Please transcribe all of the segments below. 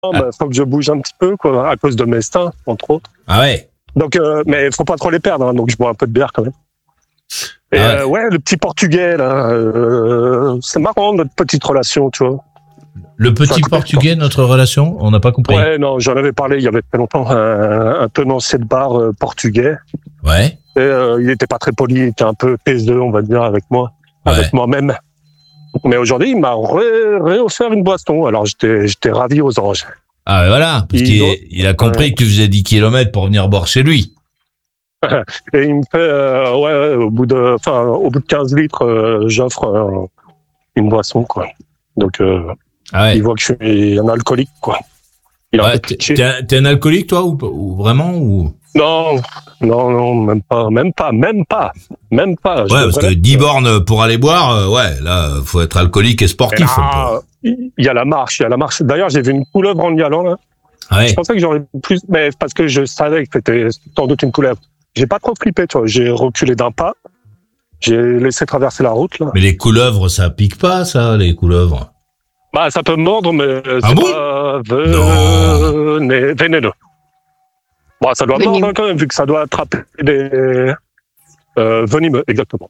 faut que je bouge un petit peu, quoi, à cause de mes seins, entre autres. Ah ouais. Donc, mais faut pas trop les perdre, hein, donc je bois un peu de bière quand même. Et ouais, le petit portugais, là, c'est marrant, notre petite relation, tu vois. Le petit portugais, notre relation, on n'a pas compris. Ouais, non, j'en avais parlé il y avait très longtemps, un tenancier de bar portugais. Ouais. Et, il était pas très poli, il était un peu taiseux, on va dire, avec moi, avec moi-même. Mais aujourd'hui, il m'a réoffert une boisson, alors j'étais ravi aux anges. Ah, voilà, parce qu'il a compris que tu faisais 10 km pour venir boire chez lui. Et il me fait, au bout de 15 litres, j'offre une boisson, quoi. Donc, il voit que je suis un alcoolique, quoi. T'es un alcoolique, toi, ou vraiment, ou? Non, même pas. Ouais, parce que 10 bornes pour aller boire, là, faut être alcoolique et sportif. Il y a la marche. D'ailleurs, j'ai vu une couleuvre en y allant, là. Ouais. Je pensais que j'aurais plus, mais parce que je savais que c'était sans doute une couleuvre. J'ai pas trop flippé, tu vois. J'ai reculé d'un pas. J'ai laissé traverser la route, là. Mais les couleuvres, ça pique pas, ça, les couleuvres? Bah, ça peut mordre, mais c'est pas vénéneux. Bon, ça doit mordre quand même, vu que ça doit attraper des venimeux, exactement.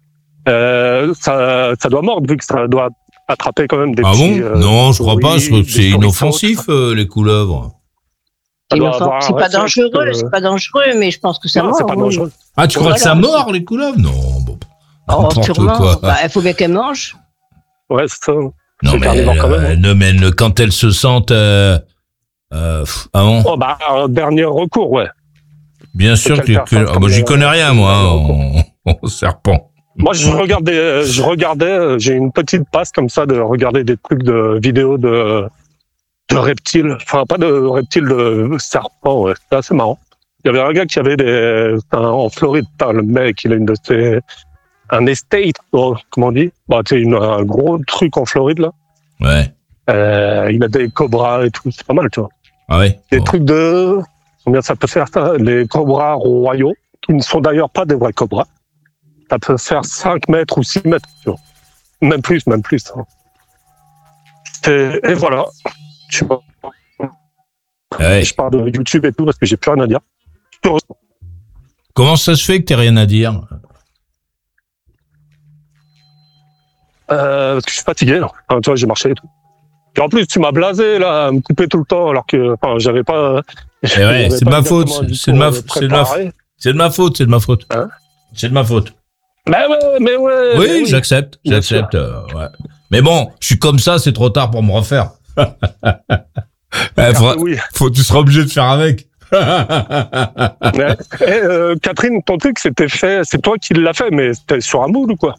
Ça doit mordre, vu que ça doit attraper quand même des petits... Non, je crois pas. Je crois que c'est inoffensif, les couleuvres. C'est pas dangereux, mais je pense que ça mord. C'est pas dangereux. Ah, tu crois que ça mord, les couleuvres? Non, bon. N'importe quoi. Bah, il faut bien qu'elles mangent. Ouais, c'est ça. Non, mais quand elles se sentent... dernier recours, ouais. Bien sûr que j'y connais rien, moi, en serpent. Moi, je regardais, j'ai une petite passe comme ça de regarder des trucs de vidéos de reptiles. Enfin, pas de reptiles, de serpents, ouais. C'est assez marrant. Il y avait un gars qui avait en Floride, le mec, il a un estate, comment on dit? Bah, tu sais, un gros truc en Floride, là. Ouais. Il a des cobras et tout, c'est pas mal, tu vois. Ah ouais. Des trucs de... Combien ça peut faire, ça? Les cobras royaux, qui ne sont d'ailleurs pas des vrais cobras. Ça peut faire 5 mètres ou 6 mètres, tu vois. Même plus. Hein. Et voilà. Tu vois. Ouais. Je parle de YouTube et tout parce que j'ai plus rien à dire. Comment ça se fait que t'aies rien à dire? Parce que je suis fatigué, là. Enfin, tu vois, j'ai marché et tout. Et en plus, tu m'as blasé, là, à me couper tout le temps, alors que, j'avais pas... c'est de ma faute. C'est de ma faute. Hein? C'est de ma faute. Mais ouais. Oui, j'accepte. Ouais. Mais bon, je suis comme ça, c'est trop tard pour me refaire. Tu seras obligé de faire avec. Catherine, ton truc, c'était fait, c'est toi qui l'as fait, mais c'était sur un moule ou quoi?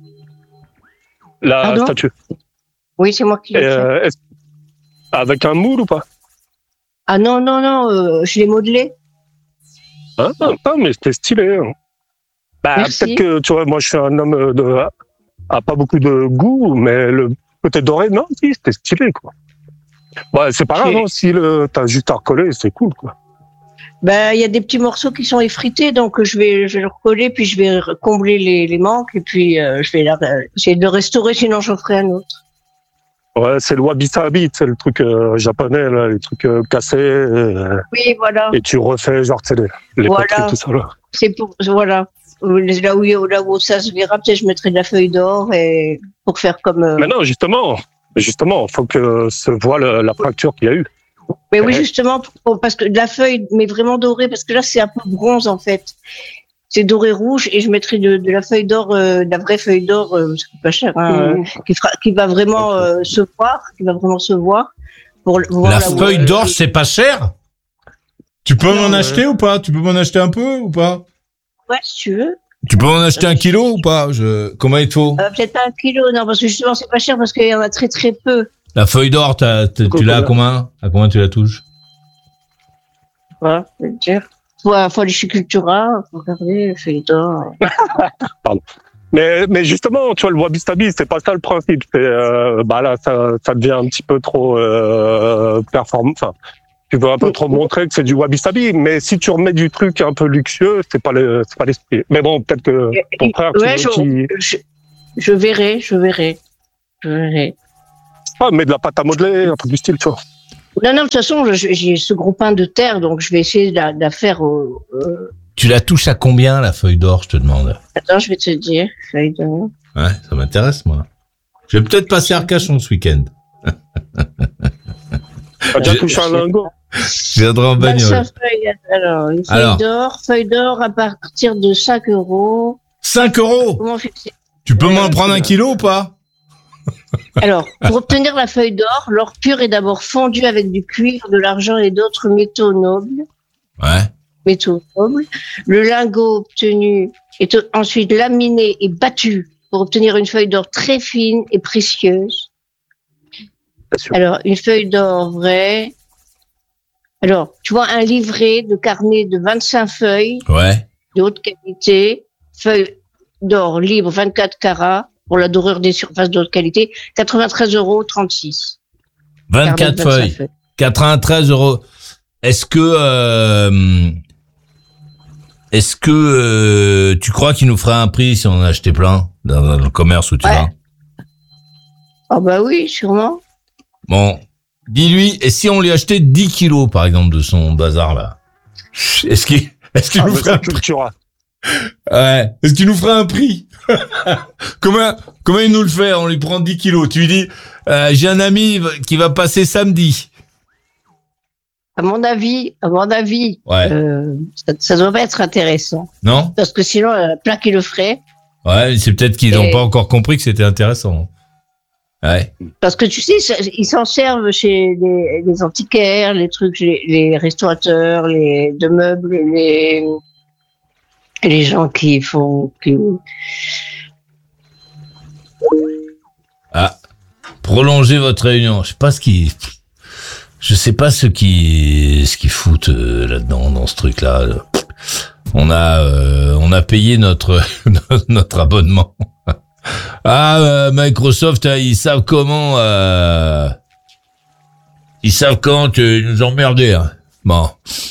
La statue. Oui, c'est moi qui l'ai fait. Avec un moule ou pas? Ah non, je l'ai modelé. Ah, mais c'était stylé. Hein. Bah, peut-être que, tu vois, moi, je suis un homme à pas beaucoup de goût, mais le côté doré, non, si, c'était stylé, quoi. Bah, c'est pas grave, non, si t'as juste à recoller, c'est cool, quoi. Ben, il y a des petits morceaux qui sont effrités, donc je vais le recoller, puis je vais combler les manques, et puis je vais essayer de le restaurer, sinon j'en ferai un autre. Ouais, c'est le wabi-sabi, c'est le truc japonais, là, les trucs cassés. Oui, voilà. Et tu refais, genre, tu sais, les poteries, tout ça, là. C'est pour, voilà. Là où ça se verra, peut-être je mettrai de la feuille d'or et pour faire comme... Mais non, justement, faut que se voit la fracture qu'il y a eu. Mais oui, justement, parce que de la feuille, mais vraiment dorée, parce que là, c'est un peu bronze, en fait. C'est doré rouge, et je mettrai de la feuille d'or, de la vraie feuille d'or, ce qui est pas cher, hein, qui va vraiment se voir, pour voir la feuille d'or, c'est pas cher? Tu peux m'en acheter ou pas? Tu peux m'en acheter un peu ou pas? Ouais, si tu veux. Tu peux m'en acheter 1 kilo ou pas? Comment il te faut? Peut-être pas 1 kilo, non, parce que justement, c'est pas cher, parce qu'il y en a très très peu. La feuille d'or, tu l'as à combien? À combien tu la touches? Ouais, je veux dire. Faut aller chez Cultura, faut regarder la feuille d'or. Pardon. Mais justement, tu vois, le wabi-sabi, c'est pas ça le principe. C'est, là, ça devient un petit peu trop performant. Enfin, tu veux un peu trop montrer que c'est du wabi-sabi, mais si tu remets du truc un peu luxueux, c'est pas l'esprit. Mais bon, peut-être que ton frère, je verrai. Ah, mais de la pâte à modeler, un peu du style, tu vois. Non, de toute façon, j'ai ce gros pain de terre, donc je vais essayer de la faire au... Tu la touches à combien, la feuille d'or, je te demande? Attends, je vais te dire, feuille d'or. Ouais, ça m'intéresse, moi. Je vais peut-être passer à Arcachon ce week-end. T'as déjà touché un lingot? Je viendrai en bagnole. Alors, une feuille d'or à partir de 5 €. 5 €? Comment fixer? Tu peux m'en prendre 1 kilo ou pas? Alors, pour obtenir la feuille d'or, l'or pur est d'abord fondu avec du cuivre, de l'argent et d'autres métaux nobles. Ouais. Le lingot obtenu est ensuite laminé et battu pour obtenir une feuille d'or très fine et précieuse. Alors, une feuille d'or vraie. Alors, tu vois, un livret de carnet de 25 feuilles. Ouais. De haute qualité. Feuille d'or libre 24 carats pour la dorure des surfaces de haute qualité. 93,36 €. 24 feuilles. 93 €. Est-ce que tu crois qu'il nous ferait un prix si on en achetait plein dans le commerce où tu vas? Ah bah oui, sûrement. Bon, dis-lui, et si on lui achetait 10 kilos, par exemple, de son bazar, là? Est-ce qu'il nous ferait un prix? Ouais. Est-ce qu'il nous ferait un prix? Comment il nous le fait? On lui prend 10 kilos. Tu lui dis, j'ai un ami qui va passer samedi. À mon avis, ouais. Ça doit pas être intéressant. Non? Parce que sinon, il y en a plein qui le feraient. Ouais, c'est peut-être qu'ils n'ont pas encore compris que c'était intéressant. Ouais. Parce que tu sais, ils s'en servent chez les antiquaires, les trucs, les restaurateurs, les de meubles, les gens qui font. Ah, prolongez votre réunion. Je sais pas ce qu'ils foutent là-dedans, dans ce truc-là. On a payé notre abonnement. Microsoft, ils savent comment nous emmerder. Hein. Bon.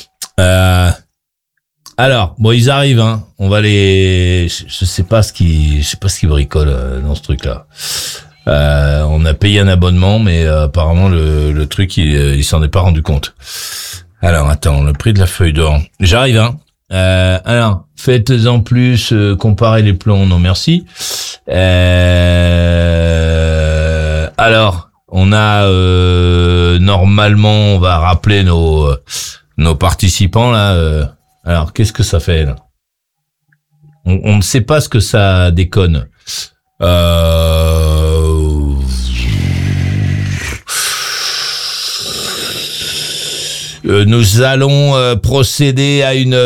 Alors, ils arrivent, hein. On va je sais pas ce qu'ils bricolent dans ce truc-là. On a payé un abonnement, mais apparemment le truc il s'en est pas rendu compte. Alors attends, le prix de la feuille d'or. J'arrive, hein. Alors, faites-en plus, comparez les plombs, non merci. Alors, on a normalement, on va rappeler nos participants là. Alors, qu'est-ce que ça fait là? On ne sait pas ce que ça déconne. Nous allons procéder à une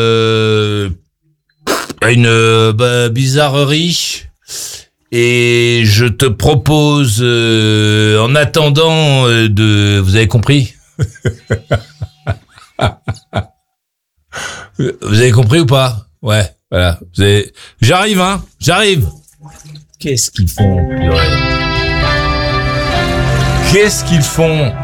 bizarrerie et je te propose en attendant vous avez compris? Vous avez compris ou pas? Ouais, voilà. J'arrive, hein. J'arrive. Qu'est-ce qu'ils font? Qu'est-ce qu'ils font?